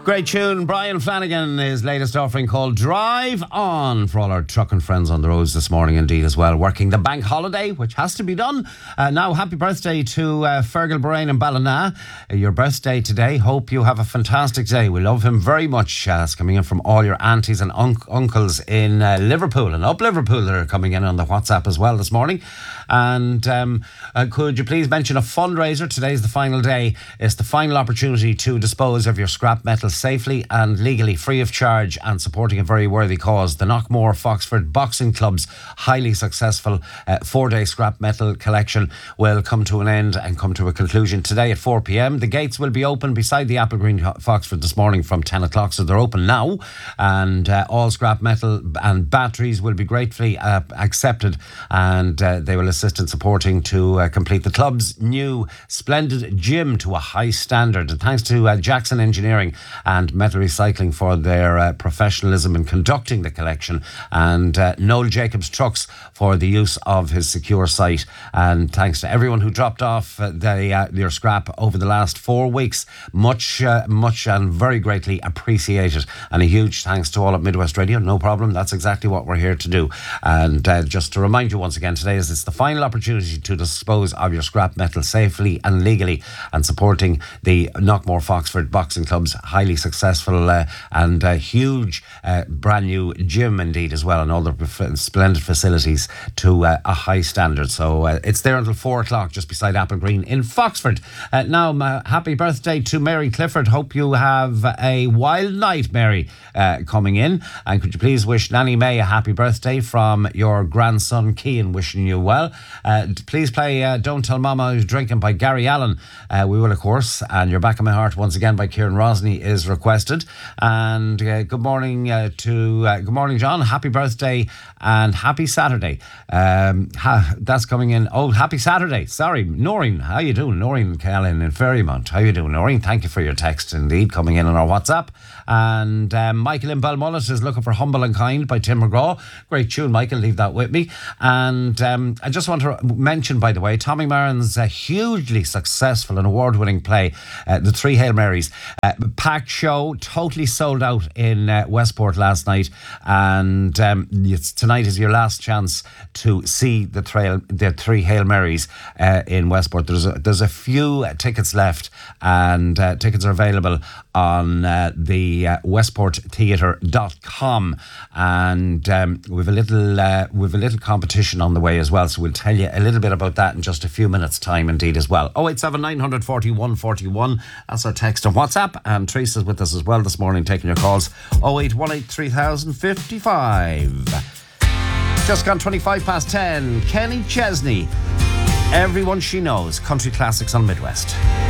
Great tune. Brian Flanagan, his latest offering called Drive On, for all our trucking friends on the roads this morning indeed as well, working the bank holiday, which has to be done. Now, happy birthday to Fergal Boraine and Ballina. Your birthday today. Hope you have a fantastic day. We love him very much. It's coming in from all your aunties and uncles in Liverpool and up Liverpool that are coming in on the WhatsApp as well this morning. And could you please mention a fundraiser? Today's the final day. It's the final opportunity to dispose of your scrap metal safely and legally, free of charge, and supporting a very worthy cause. The Knockmore Foxford Boxing Club's highly successful 4-day scrap metal collection will come to an end and come to a conclusion today at 4 p.m. The gates will be open beside the Applegreen Foxford this morning from 10 o'clock, so they're open now, and all scrap metal and batteries will be gratefully accepted, and they will assist in supporting to complete the club's new splendid gym to a high standard. And thanks to Jackson Engineering and Metal Recycling for their professionalism in conducting the collection, and Noel Jacobs Trucks for the use of his secure site. And thanks to everyone who dropped off your scrap over the last 4 weeks. Much and very greatly appreciated. And a huge thanks to all at Midwest Radio. No problem. That's exactly what we're here to do. And just to remind you once again, today is it's the final opportunity to dispose of your scrap metal safely and legally, and supporting the Knockmore Foxford Boxing Club's highly successful and huge brand new gym indeed as well, and all the splendid facilities to a high standard. So it's there until 4 o'clock just beside Applegreen in Foxford. Now, happy birthday to Mary Clifford. Hope you have a wild night, Mary, coming in. And could you please wish Nanny May a happy birthday from your grandson Cian, wishing you well. Please play Don't Tell Mama Who's Drinking by Gary Allen. We will, of course. And You're Back in My Heart once again by Kieran Rosny is requested. And good morning good morning, John. Happy birthday and happy Saturday. That's coming in. Oh, happy Saturday. Sorry, Noreen. How you doing? Noreen Callan in Ferrymount. How you doing, Noreen? Thank you for your text indeed coming in on our WhatsApp. And Michael in Balmullet is looking for Humble and Kind by Tim McGraw. Great tune, Michael. Leave that with me. And I just want to mention, by the way, Tommy Marin's hugely successful and award-winning play, The Three Hail Marys. Packed show, totally sold out in Westport last night. And tonight is your last chance to see the Three Hail Marys in Westport. There's a few tickets left, and tickets are available on the westporttheatre.com, and we've a little competition on the way as well, so we'll tell you a little bit about that in just a few minutes time indeed as well. 087 941 41, that's our text on WhatsApp, and Teresa's with us as well this morning taking your calls. 0818 3055. Just gone 25 past 10. Kenny Chesney, Everyone She Knows, country classics on Midwest.